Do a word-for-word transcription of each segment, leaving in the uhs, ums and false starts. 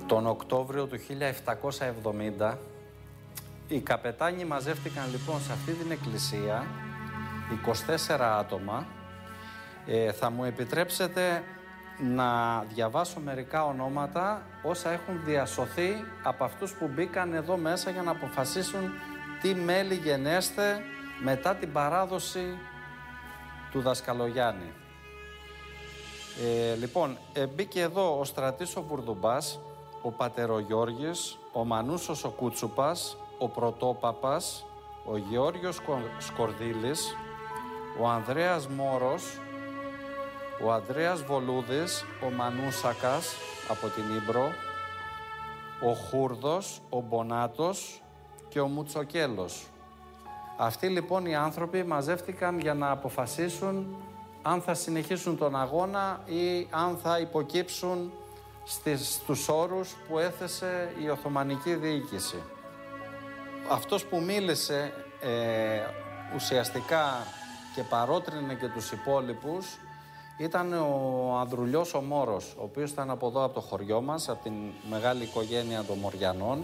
Τον Οκτώβριο του χίλια επτακόσια εβδομήντα οι καπετάνοι μαζεύτηκαν λοιπόν σε αυτή την εκκλησία, είκοσι τέσσερα άτομα. Ε, θα μου επιτρέψετε να διαβάσω μερικά ονόματα όσα έχουν διασωθεί από αυτούς που μπήκαν εδώ μέσα για να αποφασίσουν τι μέλη γενέστε μετά την παράδοση του δασκαλογιάννη. Ε, λοιπόν, ε, μπήκε εδώ ο Στρατής ο Βουρδουμπάς, ο Πατερογιώργης, ο Μανούσος ο Κούτσουπας, ο Πρωτόπαπας, ο Γεώργιος Σκορδίλης, ο Ανδρέας Μόρος, ο Ανδρέας Βολούδης, ο Μανούσακας από την Ήμπρο, ο Χούρδος, ο Μπονάτος και ο Μουτσοκέλος. Αυτοί λοιπόν οι άνθρωποι μαζεύτηκαν για να αποφασίσουν αν θα συνεχίσουν τον αγώνα ή αν θα υποκύψουν στις, στους όρους που έθεσε η Οθωμανική διοίκηση. Αυτός που μίλησε ε, ουσιαστικά και παρότρινε και τους υπόλοιπους ήταν ο Ανδρουλιός ο Μόρος, ο οποίος ήταν από εδώ από το χωριό μας, από την μεγάλη οικογένεια των Μοριανών.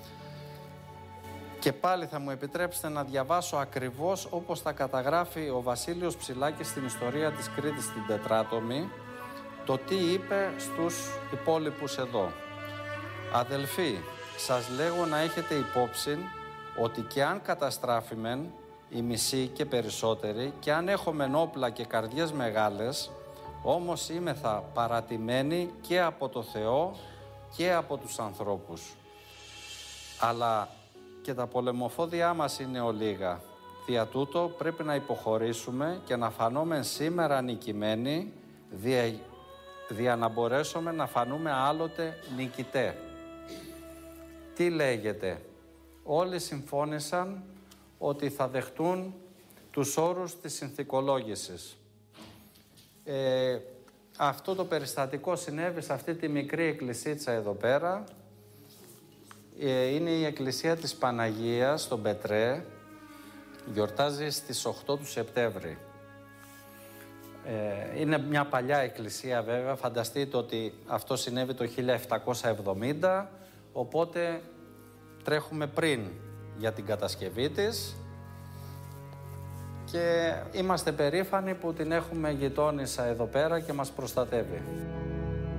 Και πάλι θα μου επιτρέψετε να διαβάσω ακριβώς όπως τα καταγράφει ο Βασίλειος Ψηλάκης στην ιστορία της Κρήτης στην Τετράτομη, το τι είπε στους υπόλοιπους εδώ. «Αδελφοί, σας λέγω να έχετε υπόψη ότι και αν καταστράφημεν οι μισοί και περισσότεροι και αν έχομεν όπλα και καρδιές μεγάλες, όμως είμεθα παρατημένοι και από το Θεό και από τους ανθρώπους. Αλλά και τα πολεμοφόδια μας είναι ολίγα. Δια τούτο πρέπει να υποχωρήσουμε και να φανόμεν σήμερα νικημένοι, δια, δια να μπορέσουμε να φανούμε άλλοτε νικητέ». Τι λέγεται? Όλοι συμφώνησαν ότι θα δεχτούν τους όρους της συνθηκολόγησης. Ε, αυτό το περιστατικό συνέβη σε αυτή τη μικρή εκκλησίτσα εδώ πέρα. Ε, είναι η εκκλησία της Παναγίας στον Πετρέ. Γιορτάζει στις οκτώ του Σεπτέμβρη. Ε, είναι μια παλιά εκκλησία βέβαια. Φανταστείτε ότι αυτό συνέβη το χίλια επτακόσια εβδομήντα, οπότε τρέχουμε πριν για την κατασκευή της και είμαστε περήφανοι που την έχουμε γειτόνισσα εδώ πέρα και μας προστατεύει.